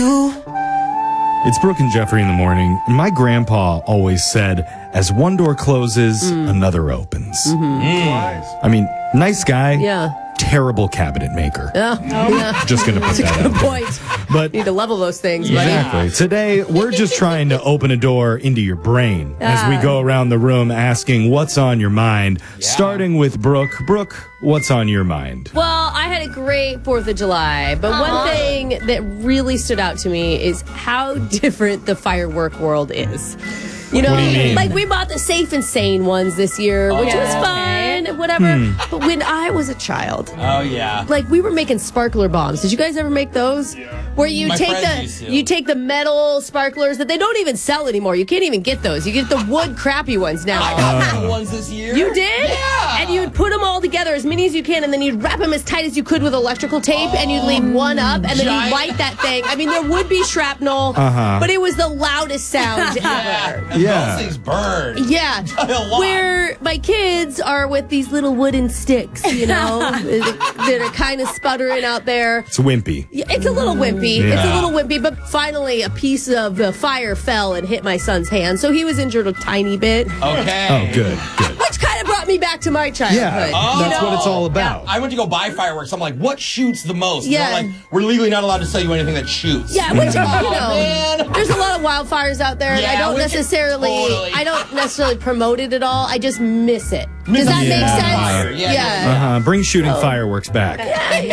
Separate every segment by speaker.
Speaker 1: you.
Speaker 2: It's Brooke and Jeffrey in the morning. My grandpa always said, as one door closes, another opens. I mean, nice guy.
Speaker 3: Yeah.
Speaker 2: Terrible cabinet maker.
Speaker 3: Yeah.
Speaker 2: Just going to put that
Speaker 3: Good
Speaker 2: out there.
Speaker 3: point.
Speaker 2: But
Speaker 3: Need to level those things, buddy.
Speaker 2: exactly. Today, we're just trying to open a door into your brain as we go around the room asking what's on your mind, starting with Brooke. Brooke, what's on your mind?
Speaker 3: Well, I had a great 4th of July, but one thing that really stood out to me is how different the firework world is. You know,
Speaker 2: What do you mean?
Speaker 3: like we bought the Safe and Sane ones this year, which was fun, whatever. But when I was a child, like we were making sparkler bombs. Did you guys ever make those? Where you
Speaker 1: My
Speaker 3: take
Speaker 1: friends used to.
Speaker 3: you take the metal sparklers that they don't even sell anymore. You can't even get those. You get the wood crappy ones now.
Speaker 1: I got the ones this year.
Speaker 3: You did?
Speaker 1: Yeah.
Speaker 3: And you'd put them all together, as many as you can, and then you'd wrap them as tight as you could with electrical tape, and you'd leave one up, and then
Speaker 1: Giant.
Speaker 3: you'd light that thing. I mean, there would be shrapnel, but it was the loudest sound ever.
Speaker 1: And
Speaker 2: Yeah.
Speaker 1: those things burn.
Speaker 3: Yeah.
Speaker 1: A lot.
Speaker 3: Where my kids are with these little wooden sticks, you know, that are kind of sputtering out there.
Speaker 2: It's wimpy.
Speaker 3: Yeah, it's a little wimpy.
Speaker 2: Yeah.
Speaker 3: It's a little wimpy, but finally a piece of the fire fell and hit my son's hand, so he was injured a tiny bit.
Speaker 1: Okay.
Speaker 2: Oh, good.
Speaker 3: Which kind of brought me back to my childhood.
Speaker 2: Yeah, that's what it's all about.
Speaker 1: I went to go buy fireworks. I'm like, what shoots the most? And
Speaker 3: Yeah.
Speaker 1: they're like, we're legally not allowed to sell you anything that shoots.
Speaker 3: Yeah, which, you know,
Speaker 1: man.
Speaker 3: there's a lot of wildfires out there, and
Speaker 1: Yeah,
Speaker 3: I don't
Speaker 1: which- totally.
Speaker 3: necessarily promote it at all. I just miss it. Does that make
Speaker 2: Yeah.
Speaker 3: sense?
Speaker 1: Yeah.
Speaker 2: Bring shooting fireworks back.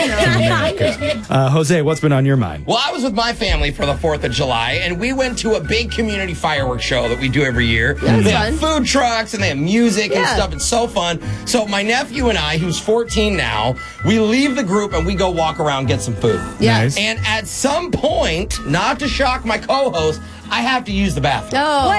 Speaker 2: Jose, what's been on your mind?
Speaker 1: Well, I was with my family for the 4th of July, and we went to a big community fireworks show that we do every year.
Speaker 3: That's
Speaker 1: they
Speaker 3: fun.
Speaker 1: have food trucks, and they have music and
Speaker 3: Yeah.
Speaker 1: stuff. It's so fun. So my nephew and I, who's 14 now, we leave the group, and we go walk around, get some food.
Speaker 3: Yeah.
Speaker 2: Nice.
Speaker 1: And at some point, not to shock my co-host, I have to use the bathroom.
Speaker 3: Oh.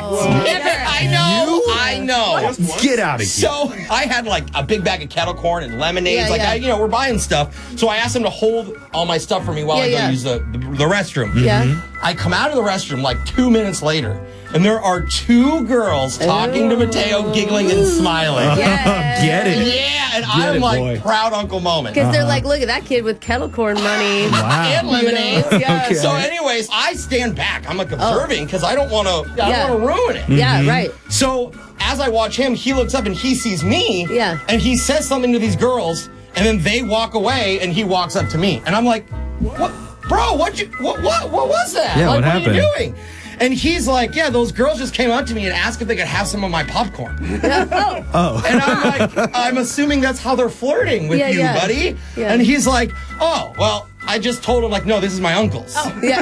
Speaker 1: I know.
Speaker 2: Get out of here.
Speaker 1: So I had like a big bag of kettle corn and lemonades.
Speaker 3: Yeah,
Speaker 1: We're buying stuff. So I asked him to hold all my stuff for me while I go use the restroom.
Speaker 3: Yeah.
Speaker 1: I come out of the restroom like 2 minutes later, and there are 2 girls talking to Mateo, giggling and smiling.
Speaker 2: Get it.
Speaker 1: Yeah, and
Speaker 2: Get
Speaker 1: I'm
Speaker 2: it,
Speaker 1: like,
Speaker 2: boy.
Speaker 1: proud Uncle Moment.
Speaker 3: Because they're like, look at that kid with kettle corn money.
Speaker 2: Wow.
Speaker 1: And lemonade.
Speaker 3: Yeah.
Speaker 2: Okay.
Speaker 1: So anyways, I stand back. I'm like observing because I don't want to ruin it.
Speaker 3: Yeah, right.
Speaker 1: So as I watch him, he looks up and he sees me.
Speaker 3: Yeah.
Speaker 1: And he says something to these girls, and then they walk away, and he walks up to me, and I'm like, "What, bro? What was that?
Speaker 2: Yeah,
Speaker 1: like,
Speaker 2: what
Speaker 1: what are you
Speaker 2: happened?
Speaker 1: doing?" And he's like, "Yeah, those girls just came up to me and asked if they could have some of my popcorn."
Speaker 2: Oh.
Speaker 1: And I'm like, I'm assuming that's how they're flirting with you, buddy.
Speaker 3: Yeah.
Speaker 1: And he's like, "Oh, well." I just told him, like, no, this is my uncle's.
Speaker 3: Yeah.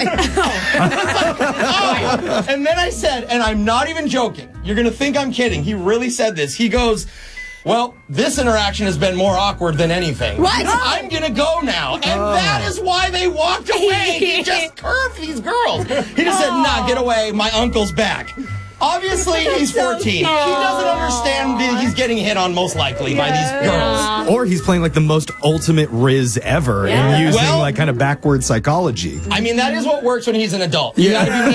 Speaker 1: Oh. And then I said, and I'm not even joking, you're going to think I'm kidding. He really said this. He goes, well, this interaction has been more awkward than anything.
Speaker 3: What?
Speaker 1: I'm going to go now. And that is why they walked away. He just curved these girls. He just said, nah, get away. My uncle's back. Obviously, he's 14. He doesn't understand that he's getting hit on most likely by these girls.
Speaker 2: Or he's playing like the most ultimate Riz ever
Speaker 3: Yeah.
Speaker 2: and using
Speaker 1: Well-
Speaker 2: like kind of backward psychology.
Speaker 1: I mean, that is what works when he's an adult. You gotta be